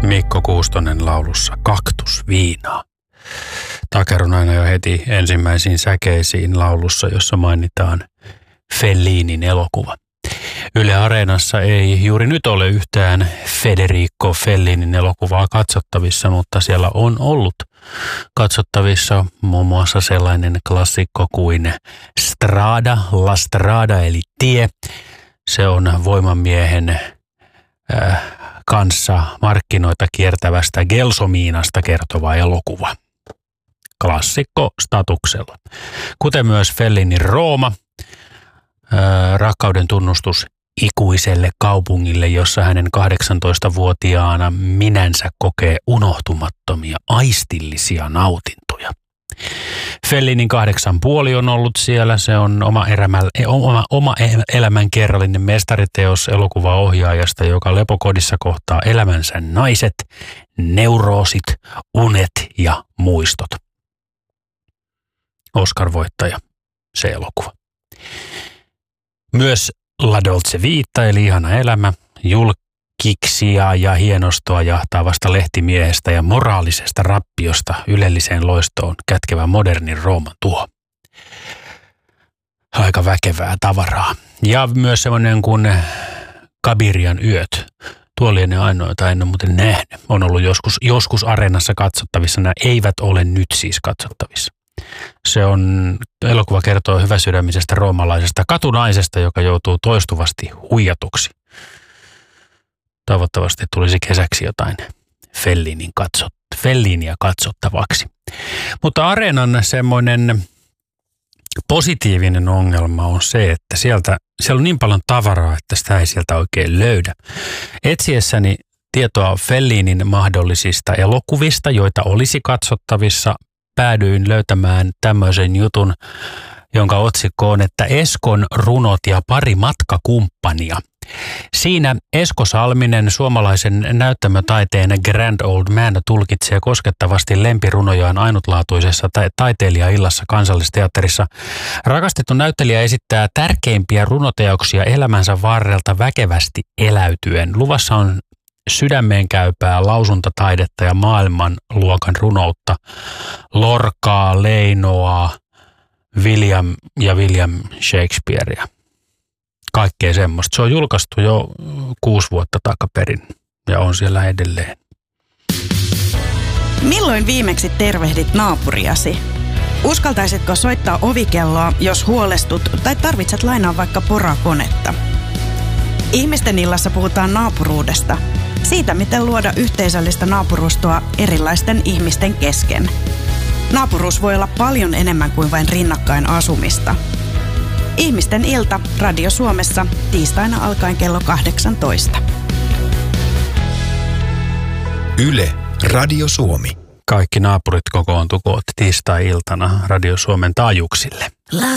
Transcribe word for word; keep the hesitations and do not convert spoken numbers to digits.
Mikko Kuustonen laulussa Kaktusviinaa. Takerun aina jo heti ensimmäisiin säkeisiin laulussa, jossa mainitaan Fellinin elokuva. Yle Areenassa ei juuri nyt ole yhtään Federico Fellinin elokuvaa katsottavissa, mutta siellä on ollut katsottavissa muun muassa sellainen klassikko kuin Strada, La Strada eli Tie. Se on voimamiehen äh, kanssa markkinoita kiertävästä Gelsominasta kertova elokuva. Klassikko statuksella. Kuten myös Fellinin Rooma, äh, rakkauden tunnustus ikuiselle kaupungille, jossa hänen kahdeksantoistavuotiaana minänsä kokee unohtumattomia aistillisia nautintoja. Fellinin kahdeksan puoli on ollut siellä. Se on oma, erämä, oma, oma elämänkerrallinen mestariteos elokuvaohjaajasta, joka lepokodissa kohtaa elämänsä naiset, neuroosit, unet ja muistot. Oscar-voittaja se elokuva. Myös La Dolce Vita eli Ihana elämä, julkiksia ja hienostoa jahtaavasta lehtimiehestä ja moraalisesta rappiosta ylelliseen loistoon kätkevä modernin Rooman tuho. Aika väkevää tavaraa. Ja myös semmoinen kuin Kabirian yöt. Tuo lienee ainoita, en ole muuten nähnyt. On ollut joskus, joskus Areenassa katsottavissa. Nämä eivät ole nyt siis katsottavissa. Se on, elokuva kertoo hyväsydämisestä roomalaisesta katunaisesta, joka joutuu toistuvasti huijatuksi. Toivottavasti tulisi kesäksi jotain Fellinin katsot, Fellinia katsottavaksi. Mutta Areenan semmoinen positiivinen ongelma on se, että sieltä, siellä on niin paljon tavaraa, että sitä ei sieltä oikein löydä. Etsiessäni tietoa Fellinin mahdollisista elokuvista, joita olisi katsottavissa, päädyin löytämään tämmöisen jutun, jonka otsikko on, että Eskon runot ja pari matkakumppania. Siinä Esko Salminen, suomalaisen näyttämötaiteen Grand Old Man, tulkitsee koskettavasti lempirunojaan ainutlaatuisessa ta- taiteilijaillassa Kansallisteatterissa. Rakastettu näyttelijä esittää tärkeimpiä runoteoksia elämänsä varrelta väkevästi eläytyen. Luvassa on sydämeen käypää lausuntataidetta ja maailmanluokan runoutta, Lorcaa, Leinoa, William ja William Shakespearea. Kaikkea semmoista. Se on julkaistu jo kuusi vuotta takaperin ja on siellä edelleen. Milloin viimeksi tervehdit naapuriasi? Uskaltaisitko soittaa ovikelloa, jos huolestut tai tarvitset lainaa vaikka porakonetta? Ihmisten illassa puhutaan naapuruudesta. Siitä, miten luoda yhteisöllistä naapurustoa erilaisten ihmisten kesken. Naapuruus voi olla paljon enemmän kuin vain rinnakkain asumista. Ihmisten ilta Radio Suomessa tiistaina alkaen kello kahdeksantoista. Yle Radio Suomi. Kaikki naapurit kokoontukoot tiistai-iltana Radio Suomen taajuuksille.